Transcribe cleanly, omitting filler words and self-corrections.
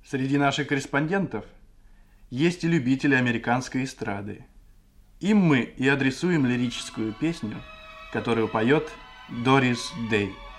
Среди наших корреспондентов есть и любители американской эстрады. Им мы и адресуем лирическую песню, которую поет Дорис Дэй.